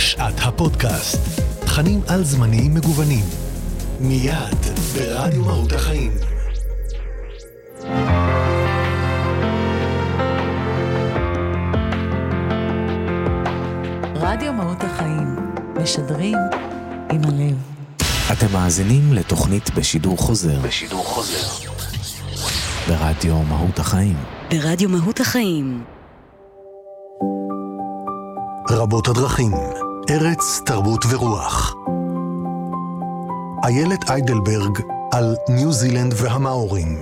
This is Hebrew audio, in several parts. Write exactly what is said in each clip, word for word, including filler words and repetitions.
שעת הפודקאסט. תכנים על זמנים מגוונים. מיד ברדיו מהות החיים. רדיו מהות החיים. משדרים עם הלב. אתם מאזינים לתוכנית בשידור חוזר. בשידור חוזר. ברדיו מהות החיים. ברדיו מהות החיים. רבות הדרכים. ארץ, תרבות ורוח. איילת איידלברג על ניו זילנד והמאורים.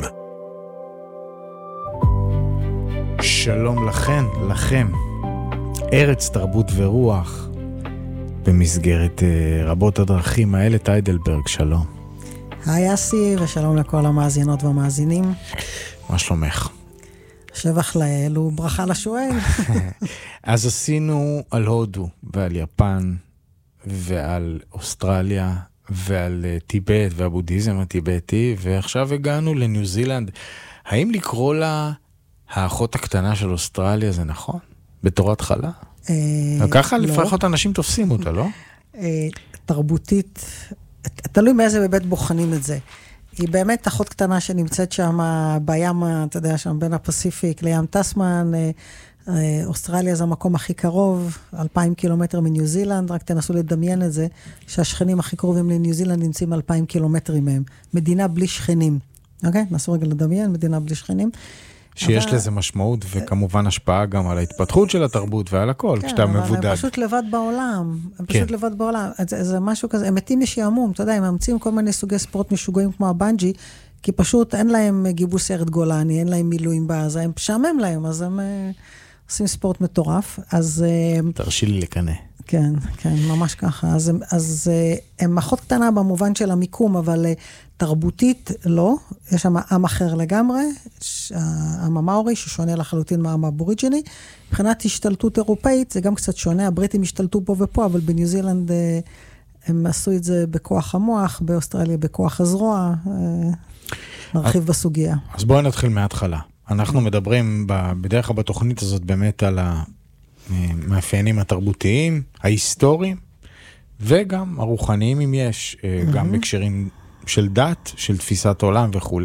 שלום לכן, לכם. ארץ, תרבות ורוח. במסגרת uh, רבות הדרכים, איילת איידלברג, שלום. היי אסי, ושלום לכל המאזינות והמאזינים. מה שלומך? שבח לאל וברכה לשואל. אז עשינו על הודו ועל יפן ועל אוסטרליה ועל טיבט והבודהיזם הטיבטי, ועכשיו הגענו לניו זילנד. האם לקרוא לה האחות הקטנה של אוסטרליה זה נכון? בתור התחלה? ככה לפחות אנשים תופסים אותה, לא? תרבותית, תלוי מאיזה בבית בוחנים את זה. היא באמת אחות קטנה שנמצאת שם בים, אתה יודע, שם בין הפסיפיק לים טסמן. אוסטרליה זה המקום הכי קרוב, אלפיים קילומטר מניו זילנד, רק תנסו לדמיין את זה, שהשכנים הכי קרובים לניו זילנד נמצאים אלפיים קילומטרים מהם. מדינה בלי שכנים. אוקיי? נסו רגע לדמיין, מדינה בלי שכנים. שיש אבל... לזה משמעות וכמובן השפעה גם על ההתפתחות של התרבות ועל הכל, כן, כשאתה מבודד. כן, אבל הם פשוט לבד בעולם. הם כן. פשוט לבד בעולם. זה, זה משהו כזה, הם מתים משעמום, אתה יודע, הם ממציאים כל מיני סוגי ספורט משוגעים כמו הבנג'י, כי פשוט אין להם גיבוס סיירת גולני, אין להם מילואים בעזה, הם משעמם להם, אז הם uh, עושים ספורט מטורף. אז... Uh, תרשי לי לקנה. כן, כן, ממש ככה. אז, אז הם אחות קטנה במובן של המיקום, אבל תרבותית לא. יש שם עם אחר לגמרי, העם המאורי, ששונה לחלוטין מהעם האבוריג'יני. מבחינת השתלטות אירופאית, זה גם קצת שונה. הבריטים השתלטו פה ופה, אבל בניו זילנד הם עשו את זה בכוח המוח, באוסטרליה בכוח הזרוע. נרחיב בסוגיה. אז בואו נתחיל מההתחלה. אנחנו מדברים בדרך כלל בתוכנית הזאת באמת על ה... מאפיינים התרבותיים, ההיסטוריים, וגם הרוחניים אם יש, mm-hmm. גם בקשרים של דת, של תפיסת עולם וכו'.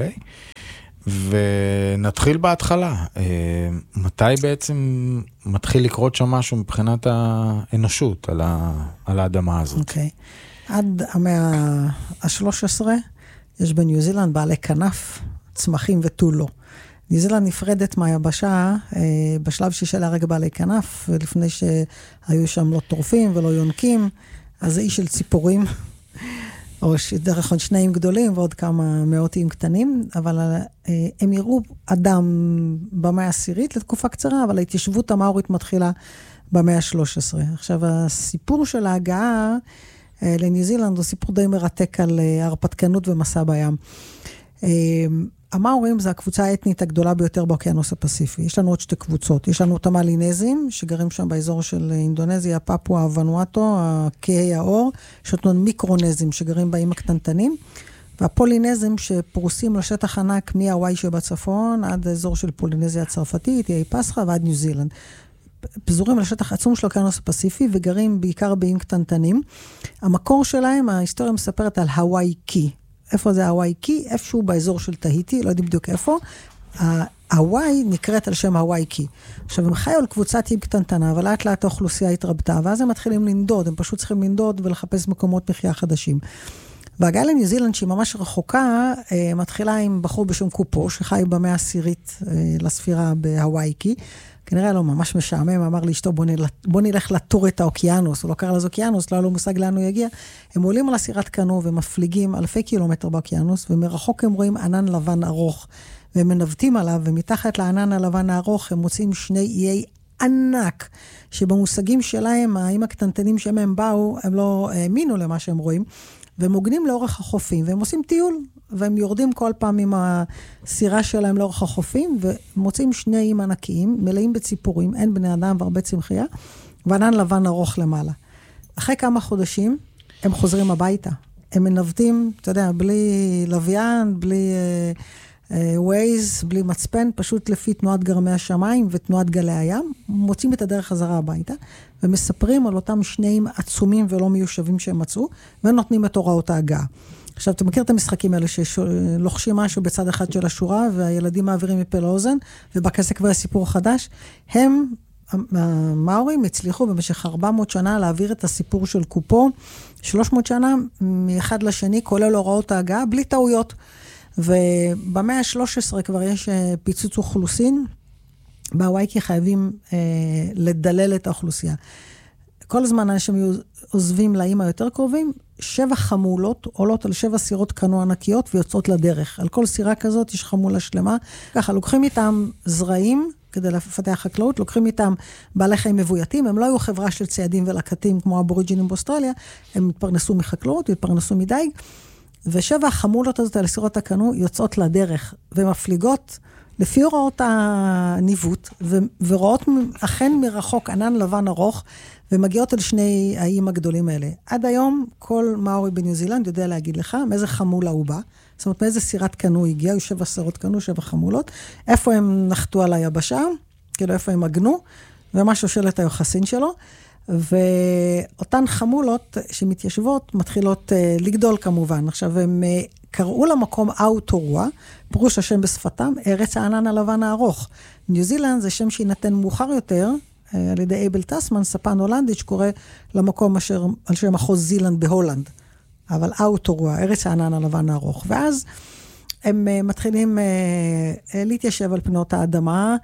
ונתחיל בהתחלה. מתי בעצם מתחיל לקרות שם משהו מבחינת האנושות על, ה... על האדמה הזאת? אוקיי. Okay. עד המאה ה-שלוש עשרה יש בניו זילנד בעלי כנף, צמחים ותו לא. ניו זילנד נפרדת מהיבשה בשלב שיש לה רגע בעלי כנף, ולפני שהיו שם לא טורפים ולא יונקים, אז זה אי של ציפורים, או דרך עוד שניים גדולים ועוד כמה מאות איים קטנים, אבל הם יראו אדם במאה העשירית לתקופה קצרה, אבל ההתיישבות המאורית מתחילה במאה ה-שלוש עשרה. עכשיו, הסיפור של ההגעה לניו זילנד הוא סיפור די מרתק על הרפתקנות ומסע בים. המאורים זה הקבוצה האתנית הגדולה ביותר באוקיינוס הפסיפי. יש לנו עוד שתי קבוצות. יש לנו את המלינזים, שגרים שם באזור של אינדונזיה, פפואה, ונואטו, הקהי האור, יש לנו מיקרונזים שגרים באיים הקטנטנים, והפולינזים שפרוסים לשטח ענק מהוואי שבצפון, עד האזור של פולינזיה הצרפתית, איי פסחה ועד ניו זילנד. פזורים לשטח עצום של האוקיינוס הפסיפי, וגרים בעיקר באיים קטנטנים. המקור שלהם, ההיסטוריה מספרת על הוואי קי. איפה זה הוואי קי? איפשהו באזור של טהיטי, לא יודעים בדיוק איפה. הוואי נקראת על שם הוואי קי. עכשיו, הם חיו על קבוצת איים קטנטנה, אבל לאט לאט האוכלוסייה התרבתה, ואז הם מתחילים לנדוד, הם פשוט צריכים לנדוד ולחפש מקומות מחיה חדשים. והגעה לניו זילנד, שהיא ממש רחוקה, מתחילה עם בחור בשם קופו, שחי במאה העשירית לספירה בהוואי קי. כנראה לא ממש משעמם, אמר לאשתו, בוא, נל... בוא נלך לטור את האוקיינוס, הוא לא קרא לזה אוקיינוס, לא היה לו מושג לאן הוא יגיע. הם עולים על הסירת קנו ומפליגים אלפי קילומטר באוקיינוס, ומרחוק הם רואים ענן לבן ארוך, והם מנווטים עליו, ומתחת לענן הלבן הארוך הם מוצאים שני איי ענק, שבמושגים שלהם, האיים הקטנטנים שהם באו, הם לא האמינו למה שהם רואים, והם מוגנים לאורך החופים, והם עושים טיול, והם יורדים כל פעם עם הסירה שלהם לאורך החופים, ומוצאים שני איים ענקיים, מלאים בציפורים, אין בני אדם והרבה צמחייה, וענן לבן ארוך למעלה. אחרי כמה חודשים, הם חוזרים הביתה. הם מנווטים, אתה יודע, בלי לוויין, בלי ווייז, בלי מצפן, פשוט לפי תנועת גרמי השמיים ותנועת גלי הים, מוצאים את הדרך חזרה הביתה, ומספרים על אותם שניים עצומים ולא מיושבים שהם מצאו, ונותנים את הוראות ההגעה. עכשיו, אתה מכיר את המשחקים האלה שלוחשים משהו בצד אחד של השורה, והילדים מעבירים מפה לאוזן, ובכזה כבר הסיפור חדש, הם, המאורים, הצליחו במשך ארבע מאות שנה להעביר את הסיפור של קופו, שלוש מאות שנה מאחד לשני, כולל הוראות ההגעה, בלי טעויות. ובמאה ה-שלוש עשרה כבר יש פיצוץ אוכלוסין, בהוואי כי חייבים אה, לדלל את האוכלוסייה. כל הזמן אנשים עוזבים לאיים היותר קרובים, שבע חמולות עולות על שבע סירות קנו ענקיות ויוצאות לדרך. על כל סירה כזאת יש חמולה שלמה. ככה, לוקחים איתם זרעים כדי לפתח חקלאות, לוקחים איתם בעלי חיים מבויתים, הם לא היו חברה של ציידים ולקטים כמו הבוריג'ינים באוסטרליה, הם התפרנסו מחקלאות, התפרנסו מדייג, ושבע החמולות הזאת על סירות הקנו יוצאות לדרך ומפליגות לפי הוראות הניווט, ו- ורואות אכן מרחוק ענן לבן ארוך, ומגיעות אל שני האיים הגדולים האלה. עד היום, כל מאורי בניו זילנד יודע להגיד לך מאיזה חמולה הוא בא, זאת אומרת, מאיזה סירת קנו הגיע, היו שבע סירות קנו, שבע חמולות, איפה הם נחתו על היבשה, כאילו איפה הם עגנו, ומה שושלת היוחסין שלו, ואותן חמולות שמתיישבות מתחילות uh, לגדול כמובן. עכשיו, הם uh, קראו למקום אאוטורוע, פירוש השם בשפתם, ארץ הענן הלבן הארוך. ניו זילנד זה שם שינתן מאוחר יותר, uh, על ידי אייבל טסמן, ספן הולנדית, שקורא למקום אשר, על שם מחוז זילנד בהולנד. אבל אאוטורוע, ארץ הענן הלבן הארוך. ואז הם uh, מתחילים uh, uh, להתיישב על פנות האדמה,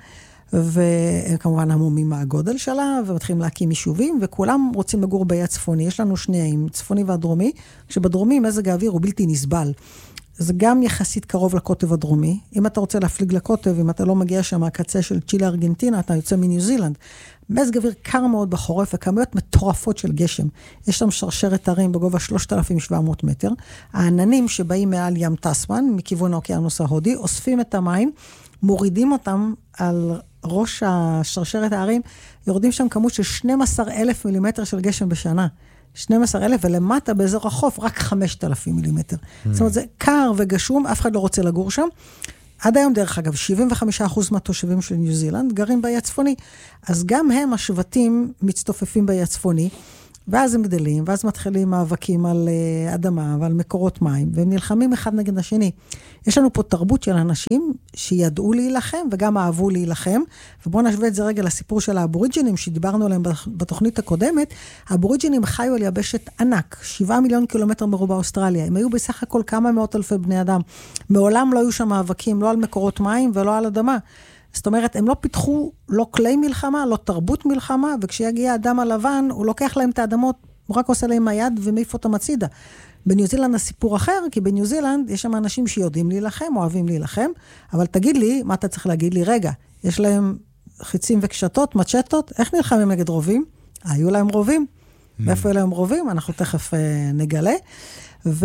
וכמובן המומים מהגודל שלה, ומתחילים להקים יישובים, וכולם רוצים לגור באי הצפוני. יש לנו שני איים, צפוני והדרומי, כשבדרומי מזג האוויר הוא בלתי נסבל. זה גם יחסית קרוב לקוטב הדרומי. אם אתה רוצה להפליג לקוטב, אם אתה לא מגיע שם מהקצה של צ'ילה ארגנטינה, אתה יוצא מניו זילנד. מזג האוויר קר מאוד בחורף, וכמויות מטורפות של גשם. יש שם שרשרת הרים בגובה שלושת אלפים שבע מאות מטר. העננים שבאים מעל ים טסמן, מכיוון האוקיינוס ההודי, אוספים את המים, מורידים אותם על ראש השרשרת הערים, יורדים שם כמות של שנים עשר אלף מילימטר של גשם בשנה. שנים עשר אלף, ולמטה באזור החוף רק חמשת אלפים מילימטר. Mm. זאת אומרת, זה קר וגשום, אף אחד לא רוצה לגור שם. עד היום, דרך אגב, שבעים וחמישה אחוז מהתושבים של ניו זילנד גרים באי הצפוני. אז גם הם, השבטים, מצטופפים באי הצפוני, ואז הם גדלים, ואז מתחילים מאבקים על uh, אדמה ועל מקורות מים, והם נלחמים אחד נגד השני. יש לנו פה תרבות של אנשים שידעו להילחם, וגם אהבו להילחם, ובואו נשווה את זה רגע לסיפור של האבוריג'ינים, שדיברנו עליהם בתוכנית הקודמת. האבוריג'ינים חיו על יבשת ענק, שבעה מיליון קילומטר מרובע אוסטרליה, הם היו בסך הכל כמה מאות אלפי בני אדם, מעולם לא היו שם מאבקים, לא על מקורות מים ולא על אדמה. זאת אומרת, הם לא פיתחו לא כלי מלחמה, לא תרבות מלחמה, וכשיגיע האדם הלבן, הוא לוקח להם את האדמות, הוא רק עושה להם היד ומעיף אותם הצידה. בניו זילנד הסיפור אחר, כי בניו זילנד יש שם אנשים שיודעים להילחם, אוהבים להילחם, אבל תגיד לי, מה אתה צריך להגיד לי? רגע, יש להם חיצים וקשתות, מצ'טות, איך נלחמים נגד רובים? היו להם רובים. ואיפה היו להם רובים? אנחנו תכף אה, נגלה. ו...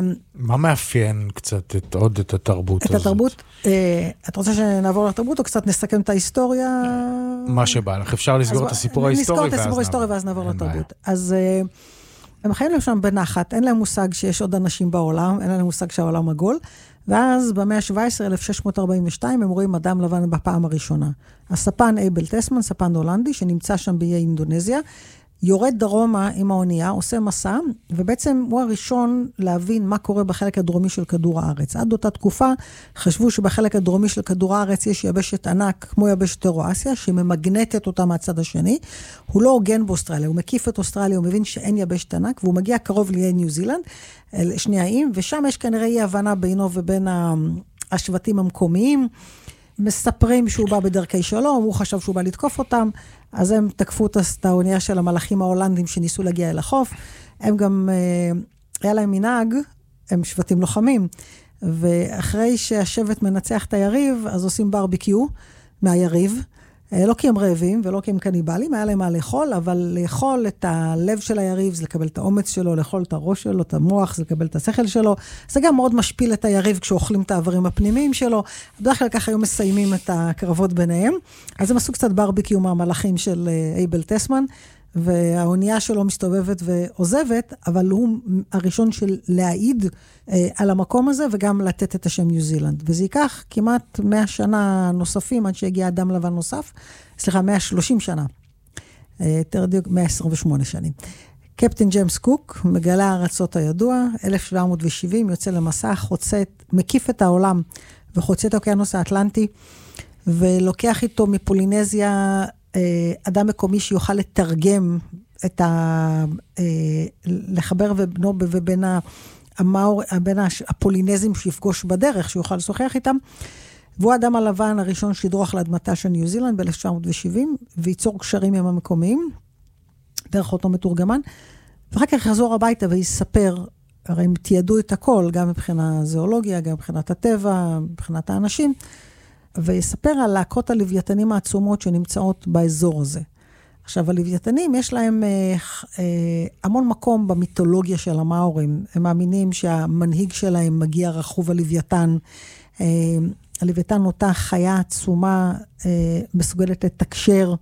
מה מאפיין קצת את, עוד את התרבות את הזאת? את התרבות, אה, את רוצה שנעבור לתרבות, או קצת נסכם את ההיסטוריה? מה שבא לך, אפשר לסגור את הסיפור ההיסטורי, נסגור את הסיפור ההיסטורי ואז נעבור לתרבות. אז אה, הם חיים להם שם בנחת, אין להם מושג שיש עוד אנשים בעולם, אין להם מושג שהעולם עגול, ואז במאה ה-שבע עשרה, אלף שש מאות ארבעים ושתיים, הם רואים אדם לבן בפעם הראשונה. הספן אייבל טסמן, ספן הולנדי, שנמצא שם באיי אינדונזיה, יורד דרומה עם האונייה, עושה מסע, ובעצם הוא הראשון להבין מה קורה בחלק הדרומי של כדור הארץ. עד אותה תקופה חשבו שבחלק הדרומי של כדור הארץ יש יבשת ענק, כמו יבשת אירואסיה, שממגנטת אותה מהצד השני. הוא לא הוגן באוסטרליה, הוא מקיף את אוסטרליה, הוא מבין שאין יבשת ענק, והוא מגיע קרוב לאיי ניו זילנד, אל שני האיים, ושם יש כנראה אי הבנה בינו ובין השבטים המקומיים, מספרים שהוא בא בדרכי שלום, הוא חשב שהוא בא לתקוף אותם, אז הם תקפו את האונייה של המלאכים ההולנדים שניסו להגיע אל החוף, הם גם, היה להם מנהג, הם שבטים לוחמים, ואחרי שהשבט מנצח את היריב, אז עושים ברביקיו מהיריב, לא כי הם רעבים ולא כי הם קניבלים, היה להם מה לאכול, אבל לאכול את הלב של היריב, זה לקבל את האומץ שלו, לאכול את הראש שלו, את המוח, זה לקבל את השכל שלו, זה גם מאוד משפיל את היריב כשאוכלים את העברים הפנימיים שלו, בדרך כלל ככה היו מסיימים את הקרבות ביניהם, אז הם עשו קצת ברביקיו מהמלאכים של אייבל טסמן, והאונייה שלו מסתובבת ועוזבת, אבל הוא הראשון של להעיד אה, על המקום הזה, וגם לתת את השם ניו זילנד. וזה ייקח כמעט מאה שנה נוספים, עד שהגיע אדם לבן נוסף, סליחה, מאה ושלושים שנה. יותר דיוק, מאה עשרים ושמונה שנים. קפטן ג'יימס קוק, מגלה הארצות הידוע, אלף שבע מאות שבעים, יוצא למסע, חוצה, מקיף את העולם, וחוצה את האוקיינוס האטלנטי, ולוקח איתו מפולינזיה, אדם מקומי שיוכל לתרגם את ה... לחבר ובנו ובין המאור, בין הפולינזים שיפגוש בדרך, שיוכל לשוחח איתם, והוא האדם הלבן הראשון שידרוך לאדמתה של ניו זילנד ב-אלף תשע מאות שבעים, וייצור קשרים עם המקומיים, דרך אותו מתורגמן, ואחר כך יחזור הביתה ויספר, הרי הם תיעדו את הכל, גם מבחינת זואולוגיה, גם מבחינת הטבע, מבחינת האנשים, ויספר על להקות הלוויתנים העצומות שנמצאות באזור הזה. עכשיו, הלוויתנים יש להם אה, אה, המון מקום במיתולוגיה של המאורים. הם מאמינים שהמנהיג שלהם מגיע רכוב הלוויתן. אה, הלוויתן אותה חיה עצומה, אה, מסוגלת לתקשר,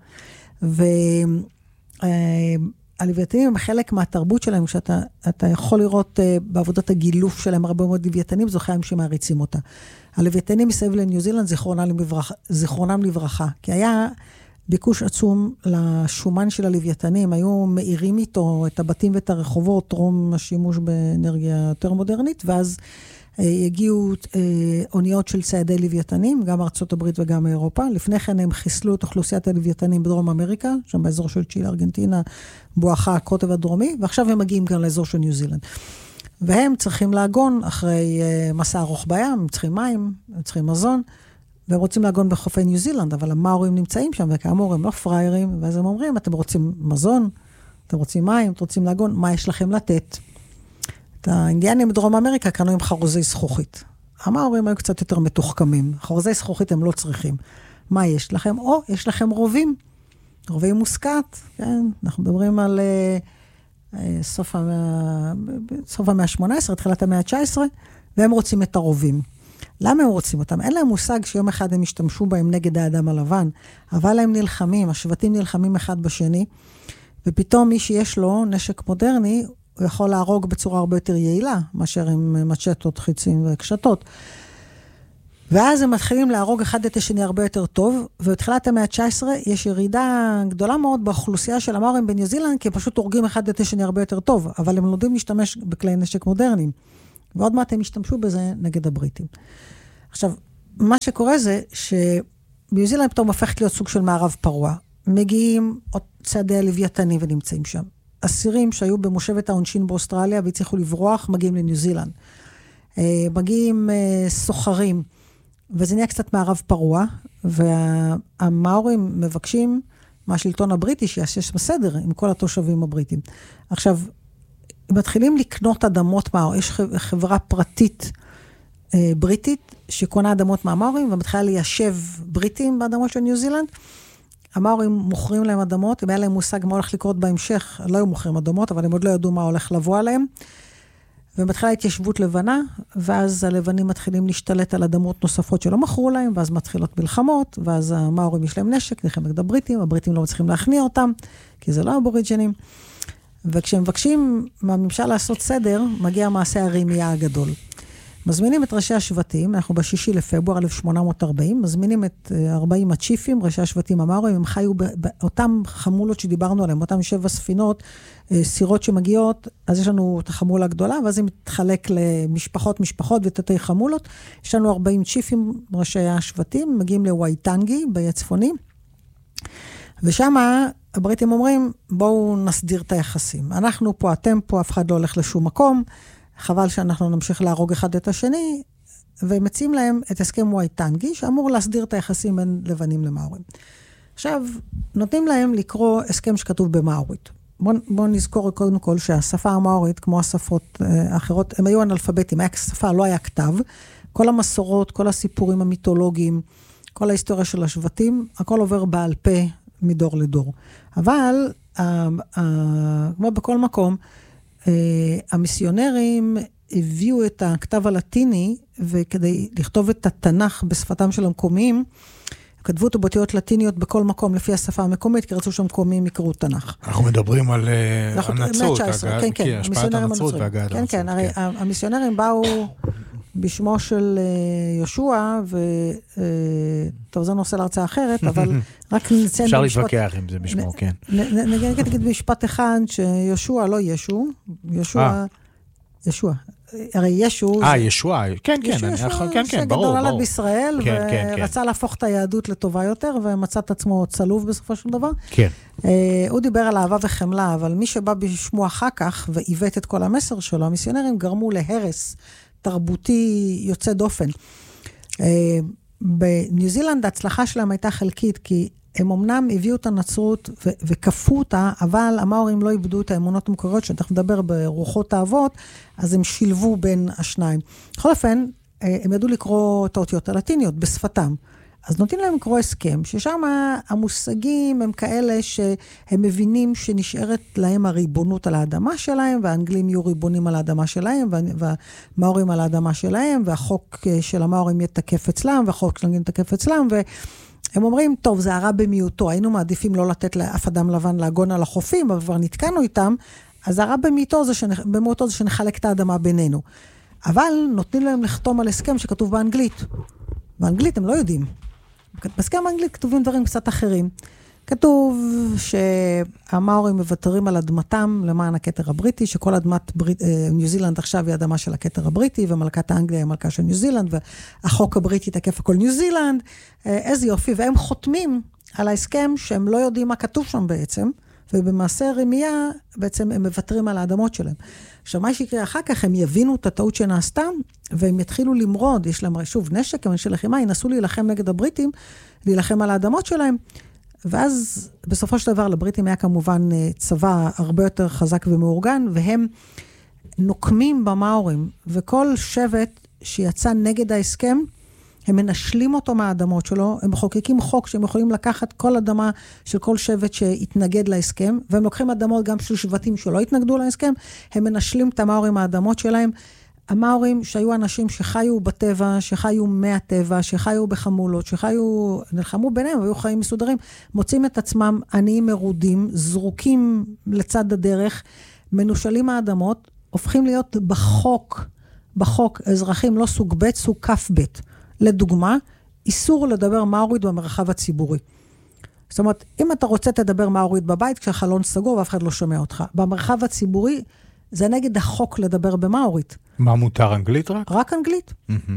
והלוויתנים הם חלק מהתרבות שלהם, שאתה אתה יכול לראות אה, בעבודת הגילוף שלהם הרבה מאוד לוויתנים, זו חיים שמעריצים אותה. הלוויתנים מסביב לניו זילנד זיכרונם לברכה, זיכרונם לברכה, כי היה ביקוש עצום לשומן של הלוויתנים, היו מאירים איתו את הבתים ואת הרחובות, טרום השימוש באנרגיה יותר מודרנית, ואז אה, הגיעו אה, אוניות של ציידי לוויתנים, גם ארצות הברית וגם אירופה. לפני כן הם חיסלו את אוכלוסיית הלוויתנים בדרום אמריקה, שם באזור של צ'ילה, ארגנטינה, בואכה הקוטב הדרומי, ועכשיו הם מגיעים גם לאזור של ניו זילנד. והם צריכים להגון אחרי uh, מסע ארוך בים, הם צריכים מים, הם צריכים מזון, והם רוצים להגון בחופי ניו זילנד, אבל המאורים נמצאים שם, וכאמור הם לא פריירים, ואז הם אומרים, אתם רוצים מזון, אתם רוצים מים, אתם רוצים להגון, מה יש לכם לתת? את האינדיאנים בדרום אמריקה קנו עם חרוזי זכוכית. המאורים היו קצת יותר מתוחכמים, חרוזי זכוכית הם לא צריכים. מה יש לכם? או, יש לכם רובים, רובי מוסקת, כן? אנחנו מדברים על... Uh, סוף המאה, סוף המאה ה-שמונה עשרה, תחילת המאה ה-תשע עשרה, והם רוצים את הרובים. למה הם רוצים אותם? אין להם מושג שיום אחד הם השתמשו בהם נגד האדם הלבן, אבל הם נלחמים, השבטים נלחמים אחד בשני, ופתאום מי שיש לו נשק מודרני, הוא יכול להרוג בצורה הרבה יותר יעילה, מאשר עם מצ'טות, חיצים וקשתות. ואז הם מתחילים להרוג אחד את השני הרבה יותר טוב, ובתחילת המאה ה-תשע עשרה יש ירידה גדולה מאוד באוכלוסייה של המאורים בניו זילנד, כי הם פשוט הורגים אחד את השני הרבה יותר טוב, אבל הם לומדים להשתמש בכלי נשק מודרניים. ועוד מעט הם השתמשו בזה נגד הבריטים. עכשיו, מה שקורה זה שניו זילנד פתאום הופכת להיות סוג של מערב פרוע. מגיעים עוד צעדי הלוויתנים ונמצאים שם. אסירים שהיו במושבת העונשין באוסטרליה והצליחו לברוח, מגיעים לניו זילנד. מגיעים סוחרים, וזה נהיה קצת מערב פרוע, והמאורים מבקשים מהשלטון הבריטי שיעשה בסדר עם כל התושבים הבריטים. עכשיו, מתחילים לקנות אדמות מאור, יש חברה פרטית אה, בריטית שקונה אדמות מהמאורים, ומתחילה ליישב בריטים באדמות של ניו זילנד. המאורים מוכרים להם אדמות, אם היה להם מושג מה הולך לקרות בהמשך, לא היו מוכרים אדמות, אבל הם עוד לא ידעו מה הולך לבוא עליהם. ומתחילה התיישבות לבנה, ואז הלבנים מתחילים להשתלט על אדמות נוספות שלא מכרו להם, ואז מתחילות מלחמות, ואז המאורים יש להם נשק, נלחם נגד הבריטים, הבריטים לא מצליחים להכניע אותם, כי זה לא אבוריג'ינים. וכשהם מבקשים מהממשל לעשות סדר, מגיע מעשה הרמייה הגדול. מזמינים את ראשי השבטים, אנחנו בשישי לפברואר אלף שמונה מאות ארבעים, מזמינים את ארבעים הצ'יפים, ראשי השבטים המאורים, הם חיו באותם חמולות שדיברנו עליהם, אותם שבע ספינות, סירות שמגיעות, אז יש לנו את החמולה הגדולה, ואז היא מתחלק למשפחות, משפחות ותתי חמולות, יש לנו ארבעים צ'יפים, ראשי השבטים, מגיעים לווייטנגי, באי הצפוני, ושם הבריטים אומרים, בואו נסדיר את היחסים. אנחנו פה, אתם פה, אף אחד לא הולך לשום מקום, חבל שאנחנו נמשיך להרוג אחד את השני, ומציעים להם את הסכם ווייטנגי, שאמור להסדיר את היחסים בין לבנים למאורים. עכשיו, נותנים להם לקרוא הסכם שכתוב במאורית. בואו בוא נזכור קודם כל שהשפה המאורית, כמו השפות האחרות, הם היו אנאלפביתים, היה שפה, לא היה כתב. כל המסורות, כל הסיפורים המיתולוגיים, כל ההיסטוריה של השבטים, הכל עובר בעל פה מדור לדור. אבל, כמו בכל מקום, המיסיונרים הביאו את הכתב הלטיני, וכדי לכתוב את התנ"ך בשפתם של המקומיים, כתבו אותו באותיות לטיניות בכל מקום, לפי השפה המקומית, כי רצו שהמקומיים יקראו תנ"ך. אנחנו מדברים על הנצרות, כן, כן, השפעת הנצרות והגעת הנצרות. כן, כן, הרי המיסיונרים באו בשמו של יהושע, וטוב, זה נושא להרצאה אחרת, אבל רק נציין... אפשר להתווכח אם זה בשמו, כן. נגיד משפט אחד, שיהושע לא ישו, יהושע, ישוע. הרי ישו... אה, ישוע, כן, כן, כן, כן, ברור, ברור. שגדול עליו בישראל, ורצה להפוך את היהדות לטובה יותר, ומצא את עצמו צלוב בסופו של דבר. כן. הוא דיבר על אהבה וחמלה, אבל מי שבא בשמו אחר כך, ועיוות את כל המסר שלו, המיסיונרים גרמו להרס תרבותי יוצא דופן. בניו זילנד ההצלחה שלהם הייתה חלקית, כי הם אמנם הביאו את הנצרות ו- וכפו אותה, אבל המאורים לא איבדו את האמונות המקוריות, שאנחנו מדבר ברוחות האבות, אז הם שילבו בין השניים. בכל אופן, הם ידעו לקרוא את האותיות הלטיניות בשפתם. אז נותנים להם לקרוא הסכם, ששם המושגים הם כאלה שהם מבינים שנשארת להם הריבונות על האדמה שלהם, והאנגלים יהיו ריבונים על האדמה שלהם, והמאורים על האדמה שלהם, והחוק של המאורים יהיה תקף אצלם, והחוק של האנגלים תקף אצלם, ו... הם אומרים, טוב, זה הרע במיעוטו, היינו מעדיפים לא לתת לאף אדם לבן להגון על החופים, אבל כבר נתקענו איתם, אז הרע במיעוטו זה, שנח... במיעוטו זה שנחלק את האדמה בינינו. אבל נותנים להם לחתום על הסכם שכתוב באנגלית. באנגלית הם לא יודעים. בהסכם באנגלית כתובים דברים קצת אחרים. כתוב שהמאורים מוותרים על אדמתם למען הכתר הבריטי, שכל אדמת ברית, ניו זילנד עכשיו היא אדמה של הכתר הבריטי, ומלכת האנגליה היא מלכה של ניו זילנד, והחוק הבריטי תקף הכל ניו זילנד. איזה יופי, והם חותמים על ההסכם שהם לא יודעים מה כתוב שם בעצם, ובמעשה רמייה בעצם הם מוותרים על האדמות שלהם. עכשיו, מה שיקרה אחר כך, הם יבינו את הטעות שנעשתה, והם יתחילו למרוד, יש להם שוב נשק, הם אנשי לחימה, ינסו להילחם נגד הבריטים, להילחם על האדמות שלהם, ואז בסופו של דבר לבריטים היה כמובן צבא הרבה יותר חזק ומאורגן, והם נוקמים במאורים, וכל שבט שיצא נגד ההסכם, הם מנשלים אותו מהאדמות שלו, הם מחוקקים חוק שהם יכולים לקחת כל אדמה של כל שבט שהתנגד להסכם, והם לוקחים אדמות גם של שבטים שלא התנגדו להסכם, הם מנשלים את המאורים מהאדמות שלהם, המאורים שהיו אנשים שחיו בטבע, שחיו מהטבע, שחיו בחמולות, שחיו, נלחמו ביניהם, והיו חיים מסודרים, מוצאים את עצמם עניים מרודים, זרוקים לצד הדרך, מנושלים מהאדמות, הופכים להיות בחוק, בחוק, אזרחים לא סוג ב', סוג כף ב'. לדוגמה, איסור לדבר מאורית במרחב הציבורי. זאת אומרת, אם אתה רוצה תדבר מאורית בבית, כשהחלון סגור ואף אחד לא שומע אותך. במרחב הציבורי, זה נגד החוק לדבר במאורית. מה מותר, אנגלית רק? רק אנגלית.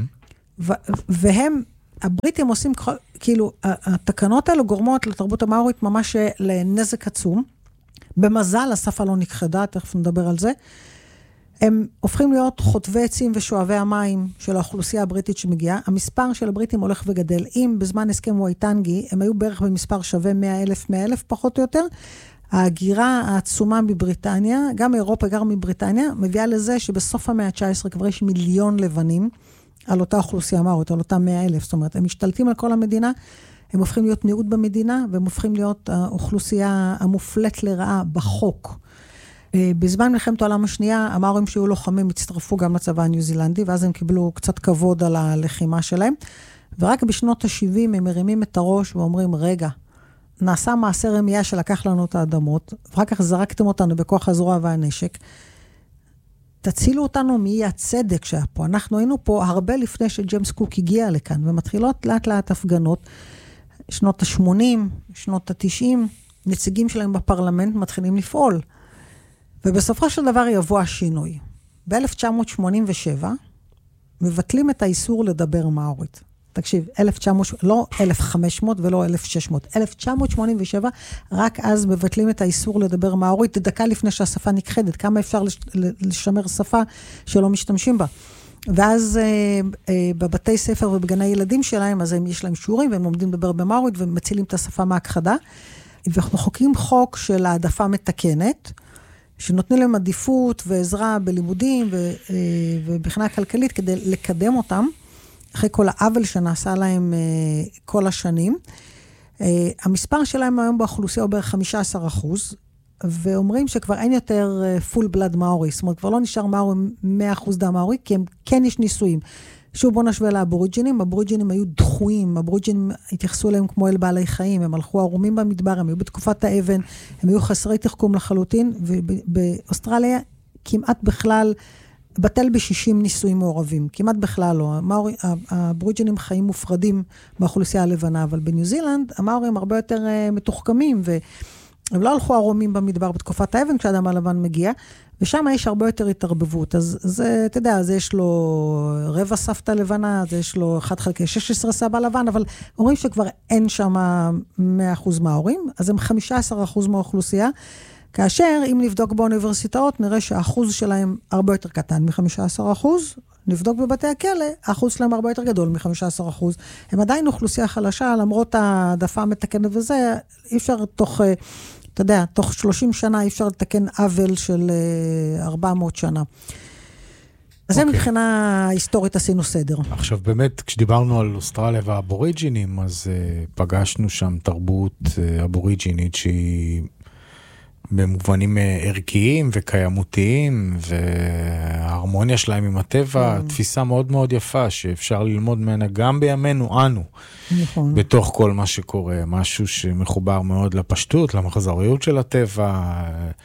ו- והם, הבריטים עושים, כאילו, התקנות האלו גורמות לתרבות המאורית ממש לנזק עצום. במזל, השפה לא נכחדה, תכף נדבר על זה. הם הופכים להיות חוטבי עצים ושואבי המים של האוכלוסייה הבריטית שמגיעה. המספר של הבריטים הולך וגדל. אם בזמן הסכם ווייטנגי, הם היו בערך במספר שווה מאה אלף, מאה אלף פחות או יותר, ההגירה העצומה מבריטניה, גם אירופה, גם מבריטניה, מביאה לזה שבסוף המאה ה-תשע עשרה כבר יש מיליון לבנים על אותה אוכלוסייה מאורית, על אותה מאה אלף. זאת אומרת, הם משתלטים על כל המדינה, הם הופכים להיות מיעוט במדינה, והם הופכים להיות האוכלוסייה המופלט לרעה בחוק. בזמן מלחמת העולם השנייה, המאורים שהיו לוחמים הצטרפו גם לצבא הניו זילנדי, ואז הם קיבלו קצת כבוד על הלחימה שלהם, ורק בשנות ה-שבעים הם מרימים את הראש ואומרים, רגע, נעשה מעשה רמייה שלקח לנו את האדמות, ואחר כך זרקתם אותנו בכוח הזרוע והנשק, תצילו אותנו מאי הצדק שהיה פה. אנחנו היינו פה הרבה לפני שג'יימס קוק הגיע לכאן, ומתחילות לאט לאט הפגנות, שנות ה-שמונים, שנות ה-תשעים, נציגים שלהם בפרלמנט מתחילים לפעול. ובסופו של דבר יבוא השינוי. ב-אלף תשע מאות שמונים ושבע, מבטלים את האיסור לדבר מאורית. תקשיב, אלף תשע מאות, לא אלף וחמש מאות ולא אלף ושש מאות, אלף תשע מאות שמונים ושבע, רק אז מבטלים את האיסור לדבר מאורית, דקה לפני שהשפה נכחדת, כמה אפשר לשמר שפה שלא משתמשים בה. ואז אה, אה, בבתי ספר ובגני ילדים שלהם, אז הם יש להם שיעורים, והם לומדים לדבר במאורית, ומצילים את השפה מהכחדה, וחוקים חוק של העדפה מתקנת, שנותנים להם עדיפות ועזרה בלימודים ובבחינה כלכלית כדי לקדם אותם, אחרי כל העוול שנעשה להם כל השנים. המספר שלהם היום באוכלוסייה הוא בערך חמישה עשר אחוז, ואומרים שכבר אין יותר full blood מאורי, זאת אומרת, כבר לא נשאר מאורי מאה אחוז דם מאורי, כי הם כן יש ניסויים. שוב בוא נשווה לאבוריג'ינים, הבוריג'ינים היו דחויים, הבוריג'ינים התייחסו אליהם כמו אל בעלי חיים, הם הלכו ערומים במדבר, הם היו בתקופת האבן, הם היו חסרי תחכום לחלוטין, ובאוסטרליה כמעט בכלל, בטל ב-שישים ניסויים מעורבים, כמעט בכלל לא. הבוריג'ינים חיים מופרדים באוכלוסייה הלבנה, אבל בניו זילנד, המאורים הרבה יותר מתוחכמים, והם לא הלכו ערומים במדבר בתקופת האבן, כשאדם הלבן מגיע, ושם יש הרבה יותר התערבבות. אז זה, אתה יודע, אז יש לו רבע סבתא לבנה, אז יש לו אחד חלקי שש עשרה סבא לבן, אבל אומרים שכבר אין שם מאה אחוז מההורים, אז הם חמישה עשר אחוז מהאוכלוסייה, כאשר אם נבדוק באוניברסיטאות, נראה שהאחוז שלהם הרבה יותר קטן מ-חמישה עשר אחוז, נבדוק בבתי הכלא, האחוז שלהם הרבה יותר גדול מ-חמישה עשר אחוז. הם עדיין אוכלוסייה חלשה, למרות העדפה מתקנת וזה, אי אפשר תוך, אתה יודע, תוך שלושים שנה אי אפשר לתקן עוול של ארבע מאות שנה. אז זה מבחינה היסטורית עשינו סדר. עכשיו באמת, כשדיברנו על אוסטרליה והאבוריג'ינים, אז פגשנו שם תרבות אבוריג'ינית שהיא במובנים ערכיים וקיימותיים, וההרמוניה שלהם עם הטבע, תפיסה מאוד מאוד יפה, שאפשר ללמוד ממנה גם בימינו, אנו, נכון. בתוך כל מה שקורה, משהו שמחובר מאוד לפשטות, למחזריות של הטבע.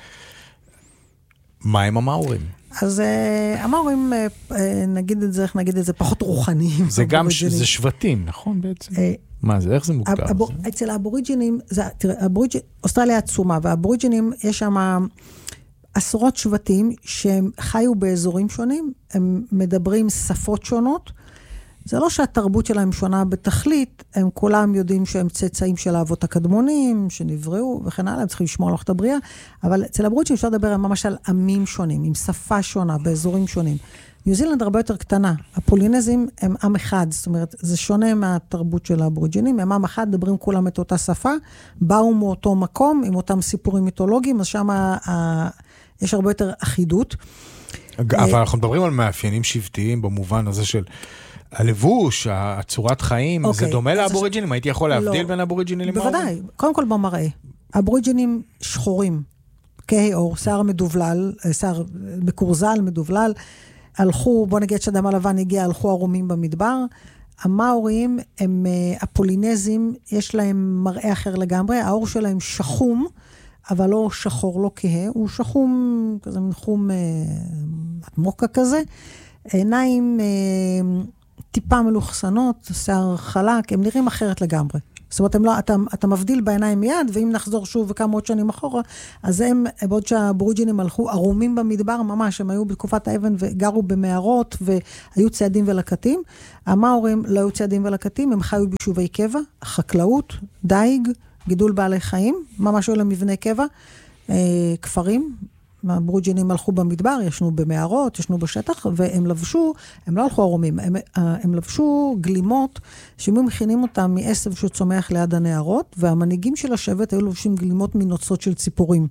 מה עם המאורים? אז המאורים, נגיד את זה, איך נגיד את זה, פחות רוחניים. זה גם, זה שבטים, נכון בעצם? מה זה, איך זה מוגדר? אצל האבוריג'ינים, תראה, אוסטרליה עצומה, והאבוריג'ינים יש שם עשרות שבטים שהם חיו באזורים שונים, הם מדברים שפות שונות, זה לא שהתרבות שלהם שונה בתכלית, הם כולם יודעים שהם צאצאים של האבות הקדמונים, שנבראו וכן הלאה, הם צריכים לשמוע לך את הבריאה, אבל אצל האבוריג'ינים אפשר לדבר ממש על עמים שונים, עם שפה שונה, באזורים שונים. ניו זילנד הרבה יותר קטנה. הפולינזים הם עם אחד, זאת אומרת, זה שונה מהתרבות של האבוריג'ינים, הם עם אחד, מדברים כולם את אותה שפה, באו מאותו מקום, עם אותם סיפורים מיתולוגיים, אז שם ה... יש הרבה יותר אחידות. אבל אנחנו מדברים על מאפיינים שבטיים, במובן הזה של הלבוש, הצורת חיים, okay, זה דומה לאבוריג'ינים? הייתי יכול להבדיל לא, בין אבוריג'ינים למאורים? בוודאי, קודם כל במראה. אבוריג'ינים שחורים, כהי אור, שיער מדובלל, שיער מקורזל, מדובלל, הלכו, בוא נגיד שאדם הלבן הגיע, הלכו ערומים במדבר. המאורים הם הפולינזים, יש להם מראה אחר לגמרי, האור שלהם שחום, אבל לא שחור, לא כהה, הוא שחום, כזה מין חום מוקה כזה, עיניים טיפה מלוכסנות, שיער חלק, הם נראים אחרת לגמרי. זאת אומרת, לא, אתה, אתה מבדיל בעיניים מיד, ואם נחזור שוב וכמה עוד שנים אחורה, אז הם, בעוד שהאבוריג'ינים הלכו ערומים במדבר, ממש, הם היו בתקופת האבן וגרו במערות, והיו צעדים ולקטים. המאורים לא היו צעדים ולקטים, הם חיו ביישובי קבע, חקלאות, דייג, גידול בעלי חיים, ממש היו להם מבני קבע, אה, כפרים, האבוריג'ינים הלכו במדבר, ישנו במערות, ישנו בשטח, והם לבשו, הם לא הלכו ערומים, הם, הם לבשו גלימות, שהם מכינים אותם מעשב שצומח ליד הנערות, והמנהיגים של השבט היו לבשים גלימות מנוצות של ציפורים.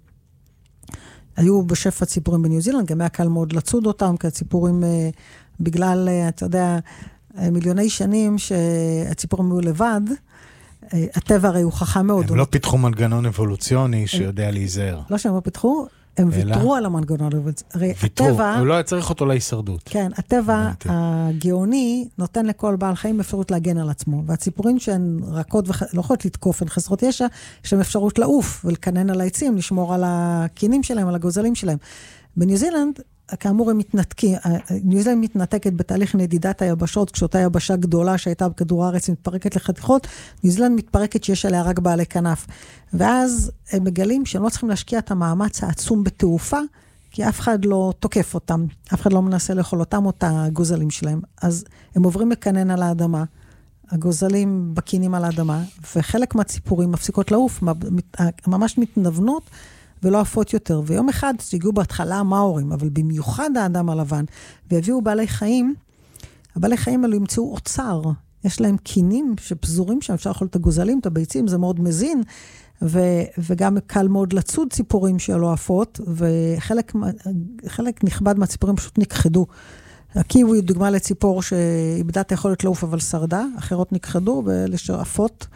היו בשפע ציפורים בניו זילנד, גם היה קל מאוד לצוד אותם, כי הציפורים, בגלל, אתה יודע, מיליוני שנים שהציפורים היו לבד, הטבע הרי הוא חכם מאוד. הם לא פיתחו מנגנון אבולוציוני שיודע להיזהר. לא שהם לא פיתחו, הם ויתרו על המנגנון. ויתרו, הוא לא היה צריך אותו להישרדות. כן, הטבע הגאוני נותן לכל בעל חיים אפשרות להגן על עצמו, והציפורים שהן רכות ולא יכולות לתקוף, הן חסרות ישע, יש להם אפשרות לעוף ולקנן על העצים, לשמור על הקינים שלהם, על הגוזלים שלהם. בניו זילנד, כאמור הם מתנתקים, ניו זילנד מתנתקת בתהליך נדידת היבשות, כשאותה יבשה גדולה שהייתה בכדור הארץ מתפרקת לחתיכות, ניו זילנד מתפרקת שיש עליה רק בעלי כנף. ואז הם מגלים שהם לא צריכים להשקיע את המאמץ העצום בתעופה, כי אף אחד לא תוקף אותם, אף אחד לא מנסה לאכול אותם או את הגוזלים שלהם. אז הם עוברים לקנן על האדמה, הגוזלים בקינים על האדמה, וחלק מהציפורים מפסיקות לעוף, ממש מתנוונות, ולא עפות יותר. ויום אחד הגיעו בהתחלה המאורים, אבל במיוחד האדם הלבן, והביאו בעלי חיים, הבעלי חיים האלו ימצאו אוצר, יש להם קינים שפזורים שם, אפשר לאכול את הגוזלים, את הביצים, זה מאוד מזין, ו- וגם קל מאוד לצוד ציפורים שלא עפות, וחלק חלק נכבד מהציפורים פשוט נכחדו. הקיווי דוגמה לציפור שאיבדה את היכולת לעוף אבל שרדה, אחרות נכחדו ולשעפות,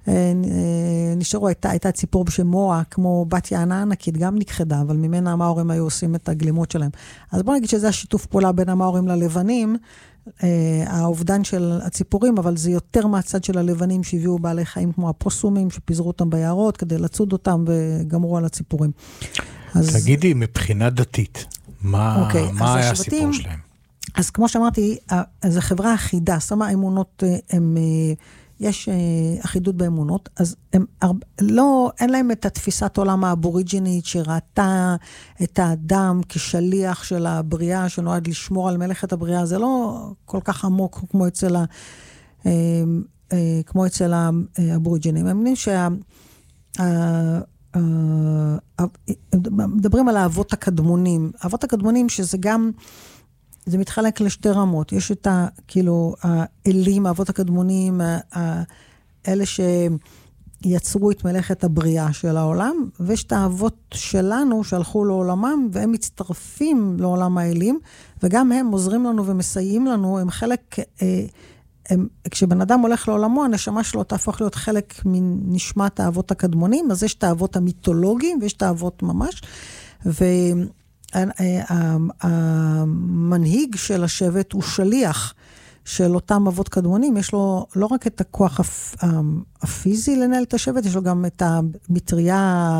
נשארו, הייתה, הייתה ציפור בשם מואה, כמו בת יענה ענקית, גם נכחדה, אבל ממנה המאורים היו עושים את הגלימות שלהם. אז בוא נגיד שזה השיתוף פעולה בין המאורים ללבנים, האובדן של הציפורים, אבל זה יותר מהצד של הלבנים שהביאו בעלי חיים כמו הפוסומים, שפיזרו אותם ביערות כדי לצוד אותם וגמרו על הציפורים. תגידי, מבחינה דתית, מה היה הסיפור שלהם? אז כמו שאמרתי, זו חברה אחידה, שמה אמונות, הם, יש אחידות באמונות, אז הם לא, אין להם את התפיסת עולם האבוריג'ינית שראתה את האדם כשליח של הבריאה, שנועד לשמור על מלאכת הבריאה, זה לא כל כך עמוק כמו אצל, ה, כמו אצל האבוריג'ינים. הם מבינים שה... מדברים על האבות הקדמונים. האבות הקדמונים שזה גם... זה מתחלק לשתי רמות. יש את ה, כאילו, האלים, האבות הקדמונים, אלה שיצרו את מלאכת הבריאה של העולם, ויש את האבות שלנו שהלכו לעולמם, והם מצטרפים לעולם האלים, וגם הם עוזרים לנו ומסייעים לנו, הם חלק, הם, כשבן אדם הולך לעולמו, הנשמה שלו תהפוך להיות חלק מנשמת האבות הקדמונים, אז יש את האבות המיתולוגיים, ויש את האבות ממש, ו... המנהיג של השבט הוא שליח של אותם אבות קדמונים, יש לו לא רק את הכוח הפיזי לנהל את השבט, יש לו גם את המטריה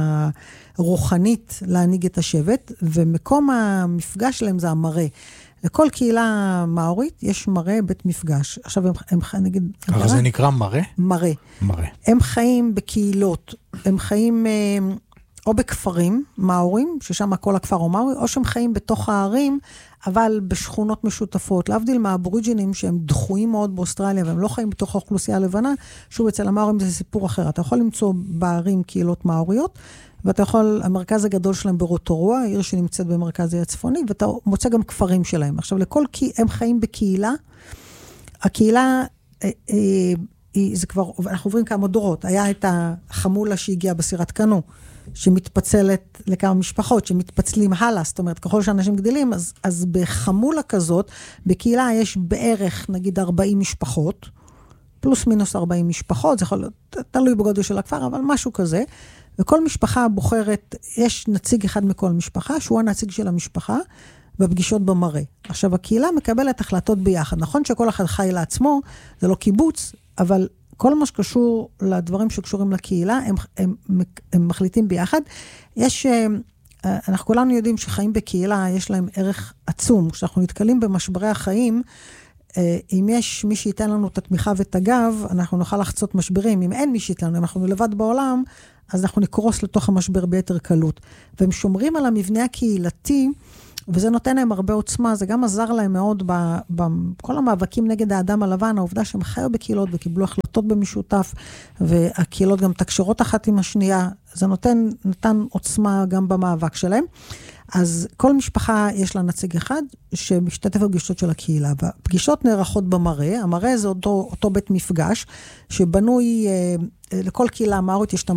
הרוחנית להנהיג את השבט, ומקום המפגש שלהם זה המראה. לכל קהילה מאורית יש מראה בית מפגש. עכשיו הם, הם נגיד... אבל זה נקרא מראה? מראה. מראה. הם חיים בקהילות, הם חיים... או בכפרים מאורים, ששם כל הכפר הוא מאורי, או שהם חיים בתוך הערים, אבל בשכונות משותפות. להבדיל מהאבוריג'ינים שהם דחויים מאוד באוסטרליה, והם לא חיים בתוך האוכלוסייה הלבנה, שוב אצל המאורים זה סיפור אחר. אתה יכול למצוא בערים קהילות מאוריות, ואתה יכול, המרכז הגדול שלהם ברוטורוע, העיר שנמצאת במרכז הצפוני, ואתה מוצא גם כפרים שלהם. עכשיו, לכל, הם חיים בקהילה, הקהילה, אה, אה, זה כבר, אנחנו עוברים כמה דורות, היה את החמולה שהגיעה בסירת קנו, שמתפצלת לכמה משפחות, שמתפצלים הלאה, זאת אומרת, ככל שאנשים גדלים, אז, אז בחמולה כזאת, בקהילה יש בערך, נגיד, ארבעים משפחות, פלוס מינוס ארבעים משפחות, זה יכול להיות, תלוי בגודל של הכפר, אבל משהו כזה, וכל משפחה בוחרת, יש נציג אחד מכל משפחה, שהוא הנציג של המשפחה, בפגישות במראה. עכשיו, הקהילה מקבלת החלטות ביחד. נכון שכל אחד חי לעצמו, זה לא קיבוץ, אבל כל מה שקשור לדברים שקשורים לקהילה, הם, הם, הם מחליטים ביחד. יש, אנחנו כולנו יודעים שחיים בקהילה, יש להם ערך עצום. כשאנחנו נתקלים במשברי החיים, אם יש מי שייתן לנו את התמיכה ואת הגב, אנחנו נוכל לחצות משברים. אם אין מי שייתן לנו, אנחנו לבד בעולם, אז אנחנו נקרוס לתוך המשבר ביתר קלות. והם שומרים על המבנה הקהילתי, וזה נותן להם הרבה עוצמה, זה גם עזר להם מאוד בכל המאבקים נגד האדם הלבן, העובדה שהם חיו בקהילות וקיבלו החלטות במשותף, והקהילות גם תקשרות אחת עם השנייה, זה נותן, נתן עוצמה גם במאבק שלהם. אז כל משפחה יש לה נציג אחד שמשתתף בפגישות של הקהילה, והפגישות נערכות במראה, המראה זה אותו, אותו בית מפגש, שבנוי, לכל קהילה מאורית יש את